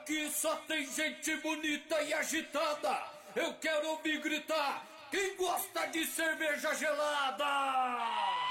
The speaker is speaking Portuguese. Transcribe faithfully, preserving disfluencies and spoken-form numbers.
Aqui só tem gente bonita e agitada. Eu quero ouvir gritar: quem gosta de cerveja gelada?